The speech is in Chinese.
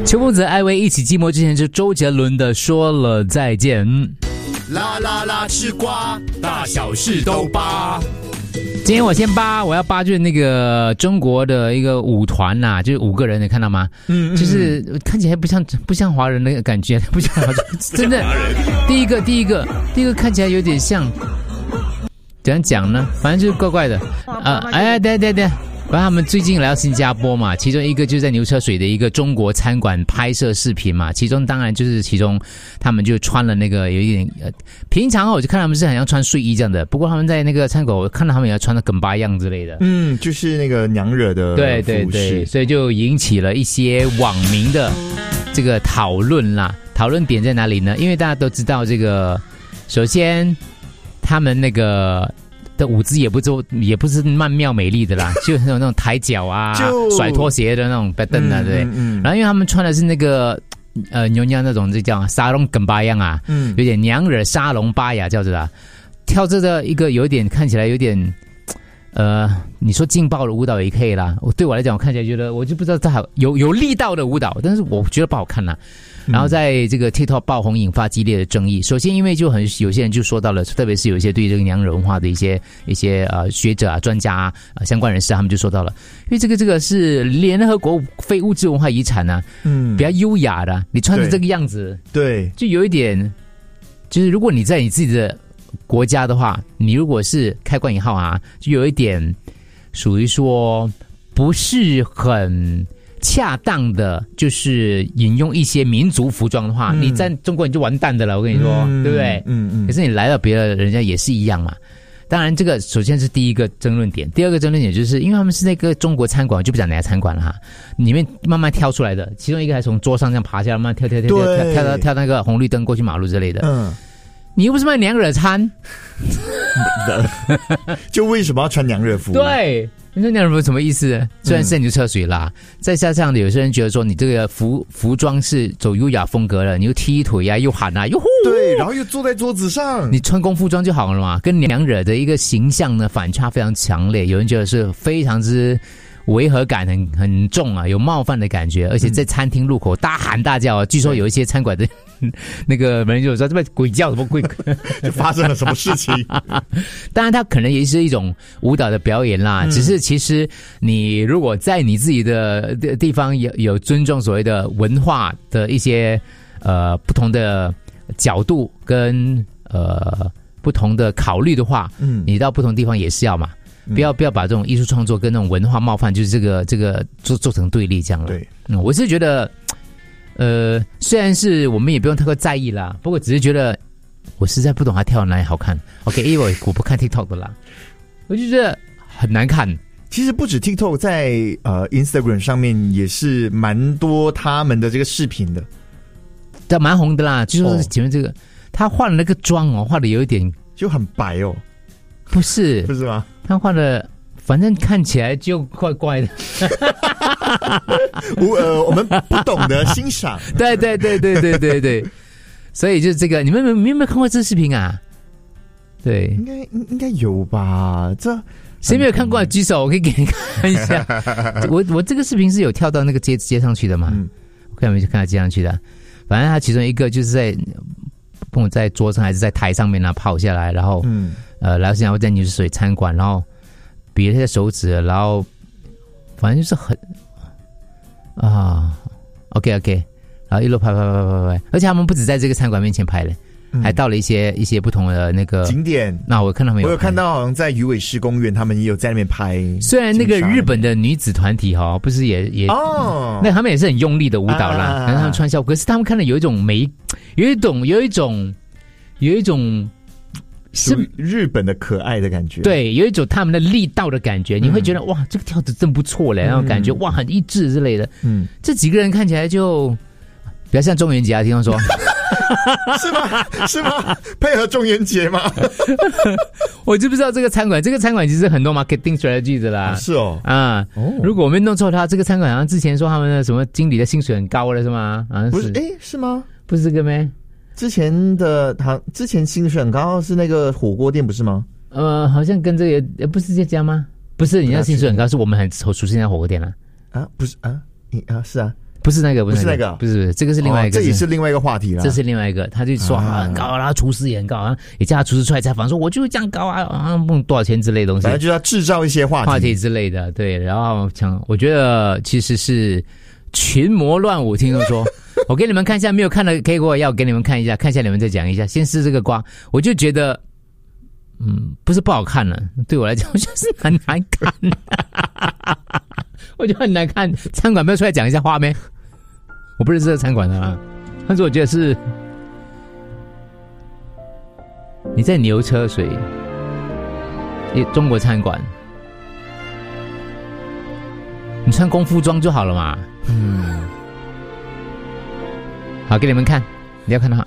邱梦泽、艾薇一起寂寞之前，就周杰伦的说了再见。 啦啦啦，吃瓜，大小事都扒。 今天我先扒，我要扒就是那个中国的一个舞团呐，就是5个人，你看到吗？就是看起来不像华人的感觉，不像华人，真的。第一个看起来有点像，怎样讲呢？反正就是怪怪的对。反正他们最近来到新加坡嘛，其中一个就是在牛车水的一个中国餐馆拍摄视频嘛，其中他们就穿了那个有一点平常我就看他们是很像穿睡衣这样的，不过他们在那个餐馆我看到他们也要穿的梗巴样之类的， 就是那个娘惹的服饰， 所以就引起了一些网民的这个讨论啦。讨论点在哪里呢？因为大家都知道这个，首先他们那个的舞姿也不是曼妙美丽的啦，就那种抬脚啊、甩拖鞋的那种摆凳啊，对不对？然后因为他们穿的是那个牛娘那种，就叫沙龙梗巴样啊，有点娘惹沙龙巴雅叫着啦，跳这个一个有点看起来有点你说劲爆的舞蹈也可以啦。对我来讲，我看起来觉得我就不知道它有力道的舞蹈，但是我觉得不好看啦。然后在这个 TikTok 爆红，引发激烈的争议。首先，因为有些人就说到了，特别是有一些对这个娘惹文化的一些学者啊、专家啊、相关人士，他们就说到了，因为这个是联合国非物质文化遗产啊，比较优雅的，你穿着这个样子， 对， 就有一点，就是如果你在你自己的国家的话，你如果是开关以后啊，就有一点属于说不是很恰当的，就是引用一些民族服装的话，你在中国你就完蛋的了，我跟你说，对不对？可是你来到别的人家也是一样嘛。当然，这个首先是第一个争论点，第二个争论点就是因为他们是那个中国餐馆，就不讲哪家餐馆了哈，里面慢慢挑出来的，其中一个还从桌上这样爬下来，慢慢跳那个红绿灯过去马路之类的。你又不是卖娘惹餐， 就为什么要穿娘惹服？ 对。你说娘惹服什么意思？虽然是牛车水啦，再加上有些人觉得说你这个服装是走优雅风格了，你又踢腿啊，又喊啊，又呼， 对，然后又坐在桌子上， 你穿工服装就好了嘛。跟娘惹的一个形象呢反差非常强烈，有人觉得是非常之违和感很重啊，有冒犯的感觉，而且在餐厅入口大喊大叫啊，据说有一些餐馆的那个人就说这边鬼叫什么鬼， 就发生了什么事情？ 当然，它可能也是一种舞蹈的表演啦。只是其实你如果在你自己的地方有尊重所谓的文化的一些不同的角度跟不同的考虑的话，你到不同地方也是要嘛。不要把这种艺术创作跟那种文化冒犯，就是这个做成对立这样了。 对， 我是觉得，虽然是我们也不用太过在意啦，不过只是觉得我实在不懂他跳的哪里好看。OK， 因为我不看 TikTok 的啦，我就觉得很难看。 其实不止 TikTok， 在Instagram 上面也是蛮多他们的这个视频的， 但蛮红的啦。就说前面这个，他画的那个妆哦，画的有一点就很白哦。 不是吗？ 他画的，反正看起来就怪怪的。 我们不懂得欣赏。 对。所以就是这个，你们有没有看过这视频啊？对， 应该有吧？这谁没有看过举手，我可以给你看一下。我这个视频是有跳到那个接上去的嘛？我看有没有看到接上去的。反正他其中一个就是在桌上还是在台上面跑下来，然后然后现在在牛水餐馆，然后比了一下手指，然后反正就是很OK， 然后一路拍，而且他们不止在这个餐馆面前拍了，还到了一些不同的那个景点。 那我看到没有？ 我有看到好像在鱼尾狮公园，他们也有在那边拍。 虽然那个日本的女子团体不是也那他们也是很用力的舞蹈啦，然后他们穿校服，可是他们看到有一种美，有一种是日本的可爱的感觉， 对，有一种他们的力道的感觉，你会觉得哇，这个跳得真不错嘞，那种感觉哇，很一致之类的。这几个人看起来就比较像中元节啊，听说是吗？配合中元节吗？ 我就不知道这个餐馆其实很多 marketing strategy 的啦。 是哦， 如果我没弄错的话，这个餐馆好像之前说他们的什么经理的薪水很高了是吗？好像是， 不是？是吗？ 不是这个咩？之前薪水很高是那个火锅店不是吗？ 好像跟这个不是这家吗？不是，你那薪水很高是我们很熟悉那火锅店啦。 不是啊，是啊。 不是那个， 不是那个， 不是，这个是另外一个， 这也是另外一个话题了。 这是另外一个，他就说很高，然后厨师也很高啊，也叫他厨师出来采访，说我就是这样高啊，多少钱之类的东西， 反正就要制造一些话题之类的，对。然后我觉得其实是群魔乱舞，听说我给你们看一下，没有看的可以给我要给你们看一下，看一下你们再讲一下。先试这个瓜，我就觉得，不是不好看了，对我来讲，我就是很难看，我就很难看。餐馆没有出来讲一下话没？我不是这个餐馆的啊，但是我觉得是你在牛车水中国餐馆，你穿功夫装就好了嘛。好，给你们看，你要看它。